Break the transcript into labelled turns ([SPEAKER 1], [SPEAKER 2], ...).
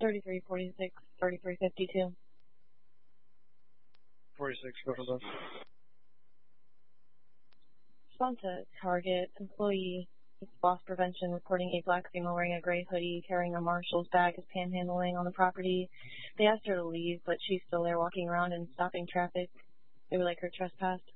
[SPEAKER 1] 3346, 3352.
[SPEAKER 2] 46, go to left.
[SPEAKER 1] Response to Target employee loss prevention reporting a black female wearing a gray hoodie carrying a Marshall's bag is panhandling on the property. They asked her to leave, but she's still there walking around and stopping traffic. They would like her trespassed.